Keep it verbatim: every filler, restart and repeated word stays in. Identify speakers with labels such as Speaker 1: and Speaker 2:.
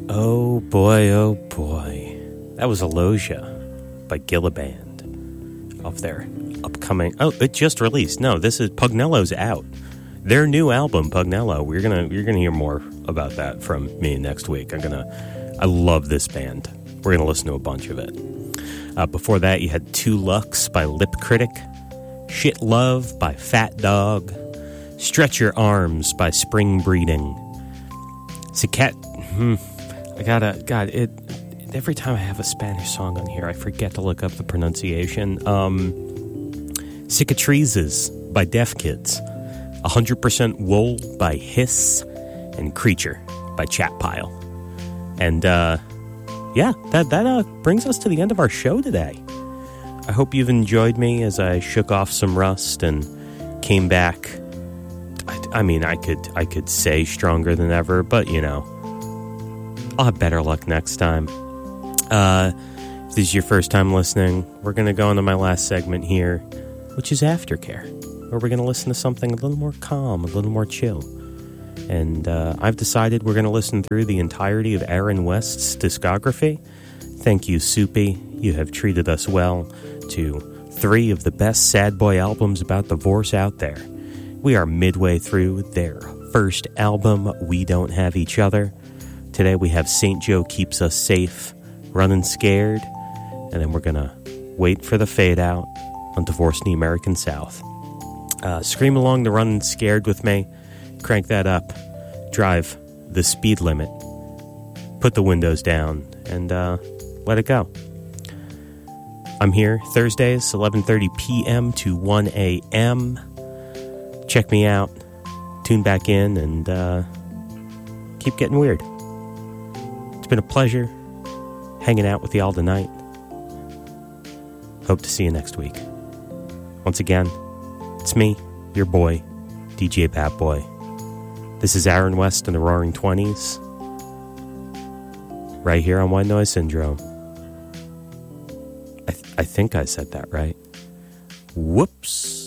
Speaker 1: Oh boy, oh boy. That was Alosia by Gilliband of their upcoming... Oh, it just released. No, this is... Pugnello's out. Their new album, Pugnello. We're gonna, you're gonna hear more about that from me next week. I'm gonna... I love this band. We're gonna listen to a bunch of it. Uh, before that, you had Two Lux by Lip Critic, Shit Love by Fat Dog, Stretch Your Arms by Spring Breeding. Cicat... Hmm... I gotta, God, it, every time I have a Spanish song on here, I forget to look up the pronunciation. Um, Cicatrizes by Deaf Kids, one hundred percent Wool by Hiss, and Creature by Chat Pile. And, uh, yeah, that, that uh, brings us to the end of our show today. I hope you've enjoyed me as I shook off some rust and came back. I, I mean, I could, I could say stronger than ever, but, you know, I'll have better luck next time. Uh, if this is your first time listening, we're going to go into my last segment here, which is Aftercare, where we're going to listen to something a little more calm, a little more chill. And uh, I've decided we're going to listen through the entirety of Aaron West's discography. Thank you, Soupy. You have treated us well to three of the best sad boy albums about divorce out there. We are midway through their first album, We Don't Have Each Other. Today we have Saint Joe Keeps Us Safe, Running Scared, and then we're going to wait for the fade out on Divorce in the American South. Uh, scream along to Running Scared with me, crank that up, drive the speed limit, put the windows down, and uh, let it go. I'm here Thursdays, eleven thirty p.m. to one a.m. Check me out, tune back in, and uh, keep getting weird. It's been a pleasure hanging out with you all tonight. Hope to see you next week. Once again, it's me, your boy, D J Bat Boy. This is Aaron West and the Roaring Twenties, right here on White Noise Syndrome. I, th- I think I said that right. Whoops.